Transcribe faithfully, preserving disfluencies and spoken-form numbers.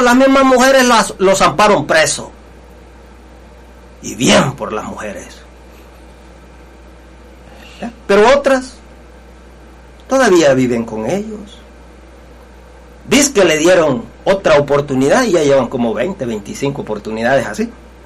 las mismas mujeres las, los amparon presos. Y bien por las mujeres. Pero otras todavía viven con ellos. Dice que le dieron otra oportunidad y ya llevan como veinte, veinticinco oportunidades así.